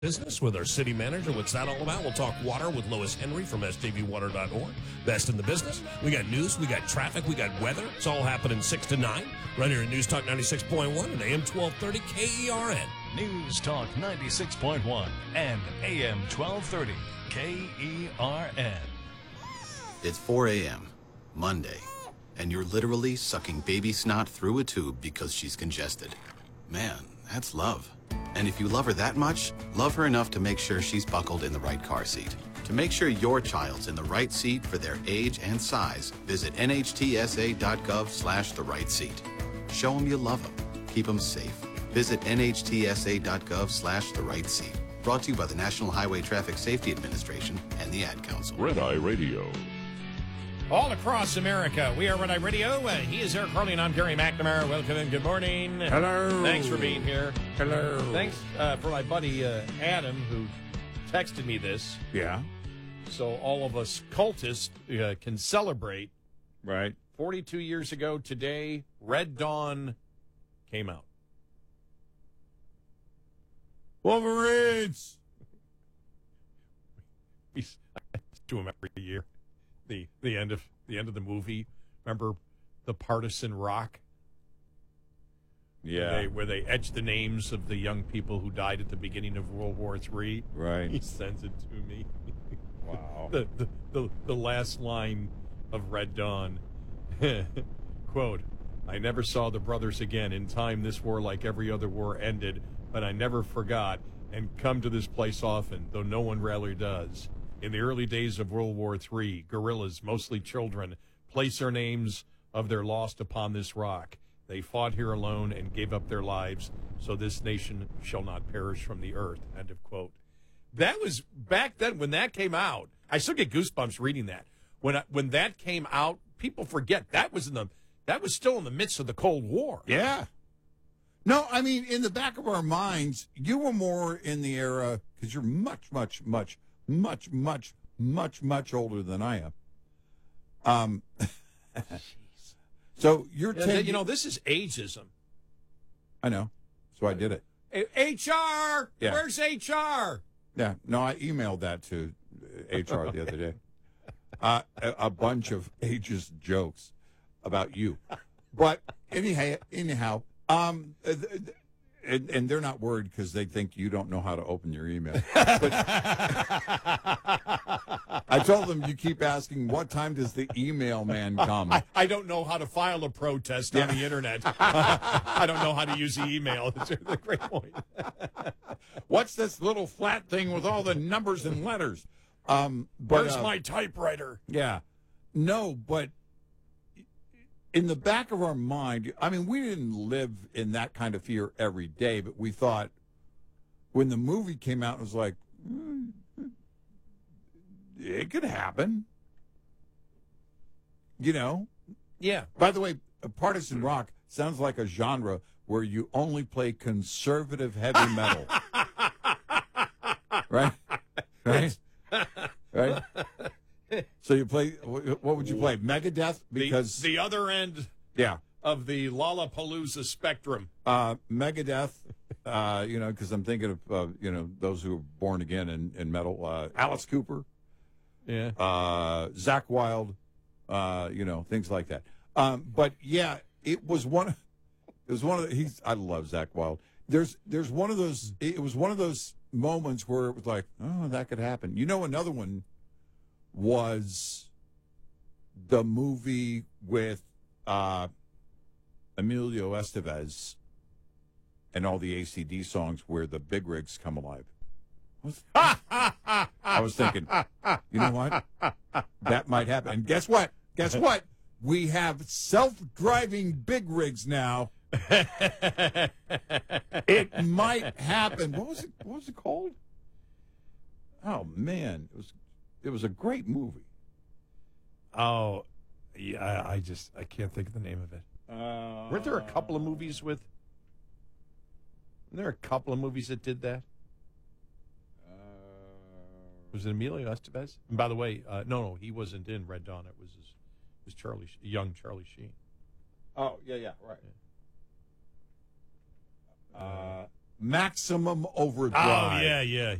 Business with our city manager. What's that all about? We'll talk water with Lois Henry from sjvwater.org. Best in the business. We got news, we got traffic, we got weather. It's all happening 6 to 9 right here at News Talk 96.1 and AM 1230 KERN. News Talk 96.1 and AM 1230 KERN. It's 4 a.m., Monday, and you're literally sucking baby snot through a tube because she's congested. Man, that's love. And if you love her that much, love her enough to make sure she's buckled in the right car seat. To make sure your child's in the right seat for their age and size, visit nhtsa.gov/the right seat. Show them you love them. Keep them safe. Visit nhtsa.gov/the right seat. Brought to you by the National Highway Traffic Safety Administration and the Ad Council. Red Eye Radio. All across America, we are Red Eye Radio. He is Eric Carly, and I'm Gary McNamara. Welcome and good morning. Hello. Thanks for being here. Hello. Thanks for my buddy Adam, who texted me this. Yeah. So all of us cultists can celebrate. Right. 42 years ago today, Red Dawn came out. Wolverines. We do them every year. The end of the movie. Remember the partisan rock? Yeah. Where they etched the names of the young people who died at the beginning of World War III. Right. He sends it to me. Wow. The last line of Red Dawn. Quote, "I never saw the brothers again. In time, this war, like every other war, ended, but I never forgot and come to this place often, though no one rarely does. In the early days of World War III, guerrillas, mostly children, placed their names of their lost upon this rock. They fought here alone and gave up their lives, so this nation shall not perish from the earth." End of quote. That was back then when that came out. I still get goosebumps reading that. When that came out, people forget that was still in the midst of the Cold War. Yeah. No, I mean, in the back of our minds, you were more in the era, because you're much older than I am. So you're this is ageism. I know. So I did it. HR! Yeah. Where's HR? Yeah. No, I emailed that to HR the other day. A bunch of ageist jokes about you. But anyhow, and they're not worried because they think you don't know how to open your email. But I told them, you keep asking, what time does the email man come? I don't know how to file a protest on the internet. I don't know how to use the email. That's a great point. What's this little flat thing with all the numbers and letters? Where's my typewriter? Yeah. No, but in the back of our mind, I mean, we didn't live in that kind of fear every day, but we thought when the movie came out, it was like, it could happen. You know? Yeah. By the way, partisan rock sounds like a genre where you only play conservative heavy metal. Right? Right? Right? So you play, what would you play? Megadeth? Because the other end of the Lollapalooza spectrum. Megadeth, because I'm thinking of, those who are born again in metal. Alice Cooper. Yeah. Zakk Wylde, things like that. But yeah, it was one of the, I love Zakk Wylde. There's one of those, it was one of those moments where it was like, oh, that could happen. Another one was the movie with Emilio Estevez and all the ACD songs where the big rigs come alive. I was thinking, you know what? That might happen. And guess what? We have self-driving big rigs now. It might happen. What was it called? Oh man, it was a great movie. Oh, yeah. I can't think of the name of it. Weren't there a couple of movies with? Weren't there a couple of movies that did that? Was it Emilio Estevez? And by the way, no, he wasn't in Red Dawn. It was young Charlie Sheen. Oh yeah, right. Maximum Overdrive. Oh, yeah.